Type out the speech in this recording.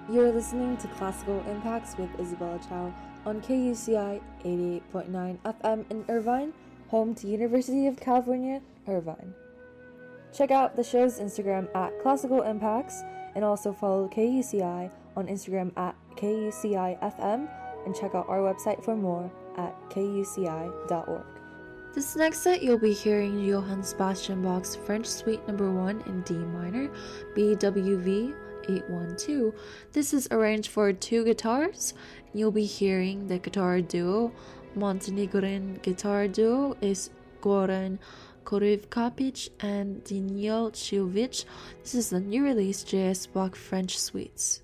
You're listening to Classical Impacts with Isabella Chow on KUCI 88.9 FM in Irvine, home to University of California, Irvine. Check out the show's Instagram at Classical Impacts and also follow KUCI on Instagram at KUCIFM and check out our website for more at kuci.org. This next set you'll be hearing Johann Sebastian Bach's French Suite No. 1 in D minor, BWV 812. This is arranged for 2 guitars. You'll be hearing the guitar duo. Montenegrin guitar duo is Goran Korivkapic and Daniil Chiovic. This is the new release JS Bach French Suites.